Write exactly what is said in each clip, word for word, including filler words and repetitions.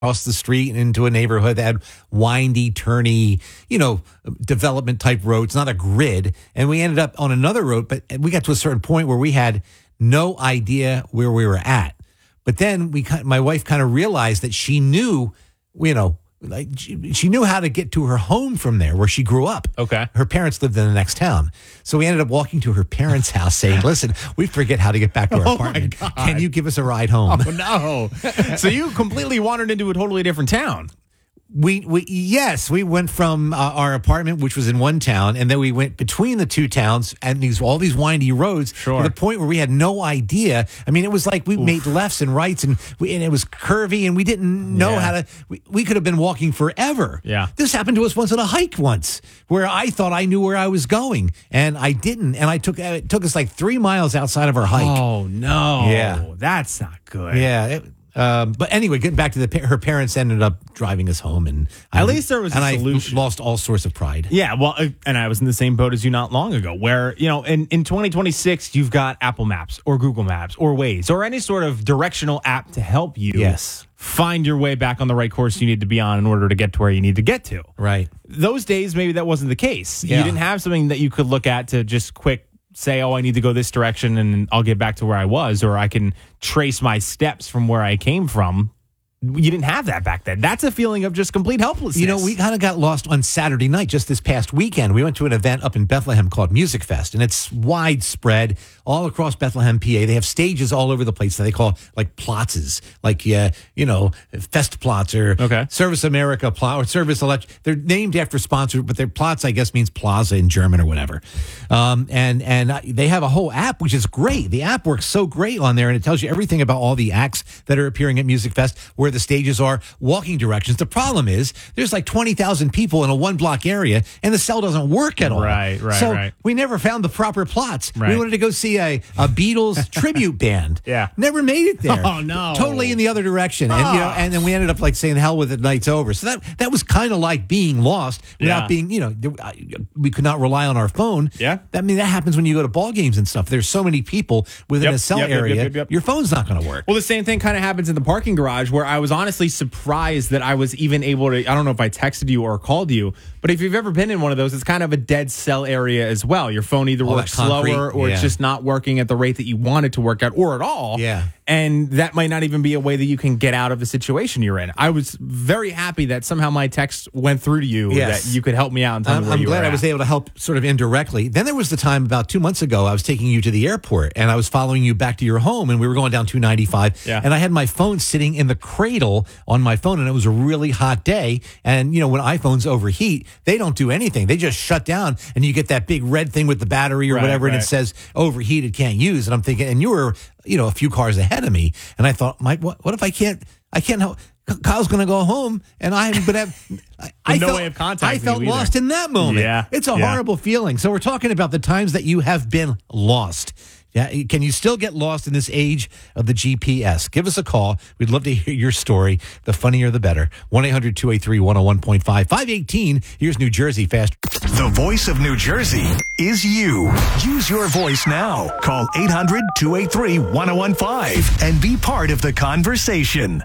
across the street and into a neighborhood that had windy, turny, you know, development type roads, not a grid. And we ended up on another road, but we got to a certain point where we had no idea where we were at. But then we, my wife kind of realized that she knew, you know, like she, she knew how to get to her home from there where she grew up. Okay. Her parents lived in the next town. So we ended up walking to her parents' house saying, listen, we forget how to get back to our Oh, apartment. my God. Can you give us a ride home? Oh, no. So you completely wandered into a totally different town. We, we yes, we went from uh, our apartment, which was in one town, and then we went between the two towns and these all these windy roads Sure. to the point where we had no idea. I mean, it was like we Oof. made lefts and rights, and, we, and it was curvy, and we didn't know Yeah. how to. We, we could have been walking forever. Yeah. This happened to us once on a hike once, where I thought I knew where I was going, and I didn't, and I took it took us like three miles outside of our hike. Oh, no. Yeah. That's not good. Yeah. It, Um, but anyway, getting back to the her parents ended up driving us home, and At um, least there was a and solution. I lost all sorts of pride. Yeah, well, uh, and I was in the same boat as you not long ago, where, you know, in, in twenty twenty-six, you've got Apple Maps or Google Maps or Waze or any sort of directional app to help you Yes. find your way back on the right course you need to be on in order to get to where you need to get to. Right. Those days, maybe that wasn't the case. Yeah. You didn't have something that you could look at to just quick say, oh, I need to go this direction and I'll get back to where I was, or I can trace my steps from where I came from. You didn't have that back then. That's a feeling of just complete helplessness. You know, we kind of got lost on Saturday night, just this past weekend. We went to an event up in Bethlehem called Music Fest, and it's widespread all across Bethlehem, P A. They have stages all over the place that they call like platzes, like, uh, you know, Festplatz or Okay. Service America Pla- or Service Elect. They're named after sponsors, but their Platz, I guess, means plaza in German or whatever. Um, and and they have a whole app, which is great. The app works so great on there, and it tells you everything about all the acts that are appearing at Music Fest, where the stages are, walking directions. The problem is there's like twenty thousand people in a one block area, and the cell doesn't work at all. Right, right, so right. we never found the proper plots. Right. We wanted to go see a, a Beatles tribute band. Yeah. Never made it there. Oh, no. Totally in the other direction. And, you know, and then we ended up like saying, hell with it, night's over. So that, that was kind of like being lost without Yeah. being, you know, there- I- we could not rely on our phone. Yeah. I mean, that happens when you go to ball games and stuff. There's so many people within Yep, a cell yep, yep, area. yep, yep, yep. Your phone's not going to work. Well, the same thing kind of happens in the parking garage, where I was honestly surprised that I was even able to, I don't know if I texted you or called you, but if you've ever been in one of those, it's kind of a dead cell area as well. Your phone either All works that concrete, slower or yeah. it's just not working at the rate that you want it to work at, or at all. Yeah. And that might not even be a way that you can get out of the situation you're in. I was very happy that somehow my text went through to you, Yes. that you could help me out and tell I'm, me where I'm you glad were I at. was able to help sort of indirectly. Then there was the time about two months ago, I was taking you to the airport and I was following you back to your home, and we were going down two ninety-five. Yeah. And I had my phone sitting in the cradle on my phone, and it was a really hot day. And, you know, when iPhones overheat, they don't do anything. They just shut down, and you get that big red thing with the battery or Right, whatever, and right. it says overheated, can't use. And I'm thinking, and you were, you know, a few cars ahead of me. And I thought, Mike, what, what if I can't, I can't help. Kyle's going to go home, and I'm going to have. I, I no felt, way of contacting I felt you either. lost in that moment. Yeah, It's a yeah. horrible feeling. So we're talking about the times that you have been lost. Yeah, can you still get lost in this age of the G P S? Give us a call. We'd love to hear your story. The funnier, the better. one eight hundred two eight three one oh one point five. five eighteen. Here's New Jersey Fast. The voice of New Jersey is you. Use your voice now. Call eight hundred two eight three one oh one five and be part of the conversation.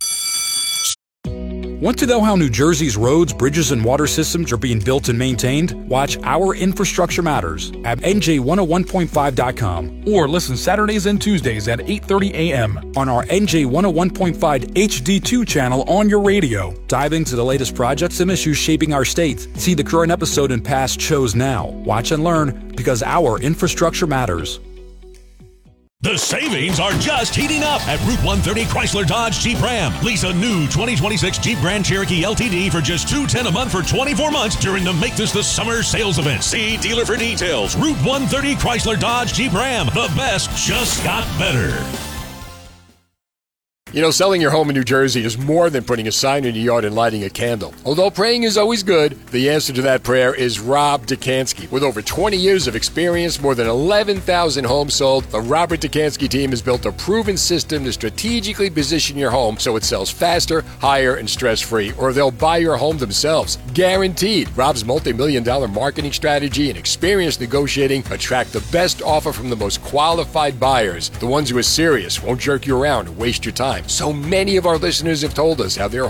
Want to know how New Jersey's roads, bridges, and water systems are being built and maintained? Watch Our Infrastructure Matters at N J one oh one point five dot com or listen Saturdays and Tuesdays at eight thirty a.m. on our N J one oh one point five H D two channel on your radio. Dive into the latest projects and issues shaping our state. See the current episode and past shows now. Watch and learn, because our infrastructure matters. The savings are just heating up at Route one thirty Chrysler Dodge Jeep Ram. Lease a new twenty twenty-six Jeep Grand Cherokee L T D for just two hundred ten dollars a month for twenty-four months during the Make This the Summer sales event. See dealer for details. Route one thirty Chrysler Dodge Jeep Ram. The best just got better. You know, selling your home in New Jersey is more than putting a sign in your yard and lighting a candle. Although praying is always good, the answer to that prayer is Rob Dukansky. With over twenty years of experience, more than eleven thousand homes sold, the Robert Dukansky team has built a proven system to strategically position your home so it sells faster, higher, and stress-free, or they'll buy your home themselves. Guaranteed. Rob's multi-million dollar marketing strategy and experience negotiating attract the best offer from the most qualified buyers, the ones who are serious, won't jerk you around and waste your time. So many of our listeners have told us how their